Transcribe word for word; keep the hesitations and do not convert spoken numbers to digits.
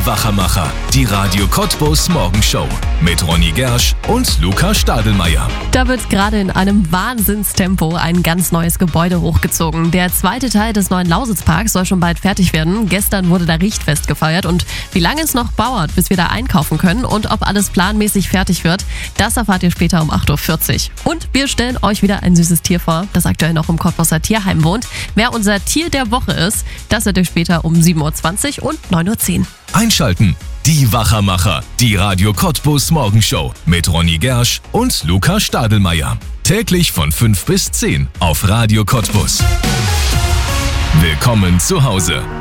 Die Wachermacher, die Radio Cottbus Morgenshow mit Ronny Gersch und Luca Stadelmeier. Da wird gerade in einem Wahnsinnstempo ein ganz neues Gebäude hochgezogen. Der zweite Teil des neuen Lausitzparks soll schon bald fertig werden. Gestern wurde da Richtfest gefeiert und wie lange es noch dauert, bis wir da einkaufen können und ob alles planmäßig fertig wird, das erfahrt ihr später um acht Uhr vierzig. Und wir stellen euch wieder ein süßes Tier vor, das aktuell noch im Cottbuser Tierheim wohnt. Wer unser Tier der Woche ist, das seht ihr später um sieben Uhr zwanzig und neun Uhr zehn. Einschalten. Die Wachermacher, die Radio Cottbus Morgenshow mit Ronny Gersch und Luca Stadelmeier. Täglich von fünf bis zehn auf Radio Cottbus. Willkommen zu Hause.